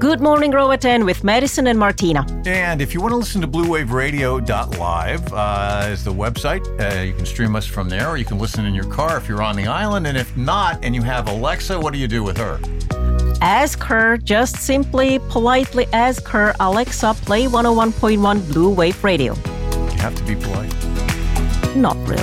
Good Morning Roatan with Madison and Martina. And if you want to listen to bluewaveradio.live is the website. You can stream us from there, or you can listen in your car if you're on the island. And if not, and you have Alexa, what do you do with her? Ask her, just simply, politely ask her, Alexa, play 101.1 Blue Wave Radio. You have to be polite. Not really.